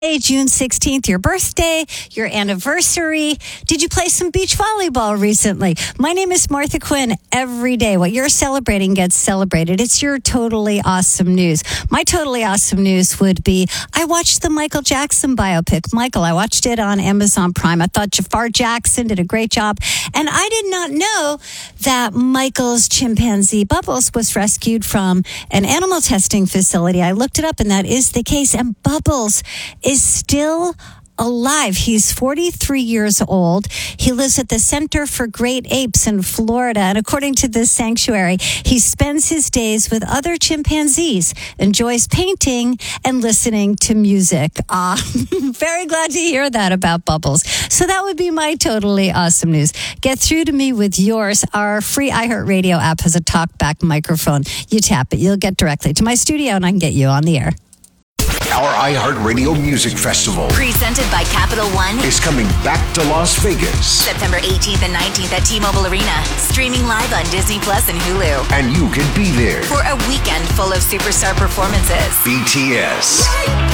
June 16th, your birthday, your anniversary. Did you play some beach volleyball recently? My name is Martha Quinn. Every day, what you're celebrating gets celebrated. It's your totally awesome news. My totally awesome news would be, I watched the Michael Jackson biopic. Michael, I watched it on Amazon Prime. I thought Jafar Jackson did a great job. And I did not know that Michael's chimpanzee Bubbles was rescued from an animal testing facility. I looked it up, and that is the case. And Bubbles is still alive. He's 43 years old. He lives at the Center for Great Apes in Florida. And according to this sanctuary, he spends his days with other chimpanzees, enjoys painting and listening to music. Very glad to hear that about Bubbles. So that would be my totally awesome news. Get through to me with yours. Our free iHeartRadio app has a talkback microphone. You tap it, you'll get directly to my studio, and I can get you on the air. Our iHeartRadio Music Festival, presented by Capital One, is coming back to Las Vegas. September 18th and 19th at T-Mobile Arena. Streaming live on Disney Plus and Hulu. And you can be there for a weekend full of superstar performances. BTS.